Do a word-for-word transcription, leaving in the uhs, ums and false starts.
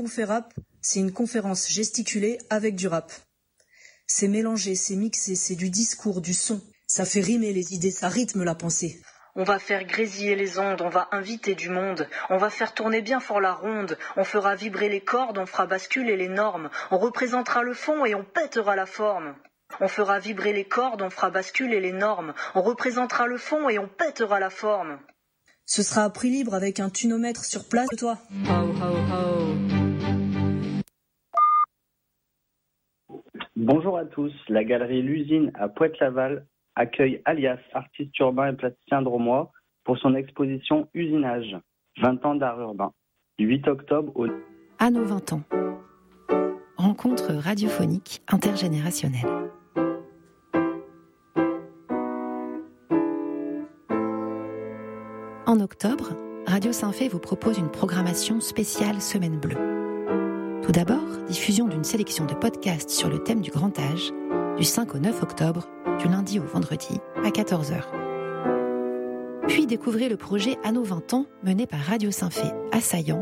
Rendez-vous fait rap, c'est une conférence gesticulée avec du rap. C'est mélangé, c'est mixé, c'est du discours, du son. Ça fait rimer les idées, ça rythme la pensée. On va faire grésiller les ondes, on va inviter du monde, on va faire tourner bien fort la ronde, on fera vibrer les cordes, on fera basculer les normes, on représentera le fond et on pètera la forme. On fera vibrer les cordes, on fera basculer les normes, on représentera le fond et on pètera la forme. Ce sera à prix libre avec un tunomètre sur place de toi. Ho ho ho. Bonjour à tous, la galerie L'Usine à Pointe-Laval accueille Alias, artiste urbain et plasticien drômois, pour son exposition Usinage, vingt ans d'art urbain, du huit octobre au... À nos vingt ans. Rencontre radiophonique intergénérationnelle. En octobre, Radio Saint-Fé vous propose une programmation spéciale Semaine Bleue. Tout d'abord, diffusion d'une sélection de podcasts sur le thème du grand âge, du cinq au neuf octobre, du lundi au vendredi, à quatorze heures. Puis découvrez le projet À nos vingt ans, mené par Radio Saint-Fé, assaillant,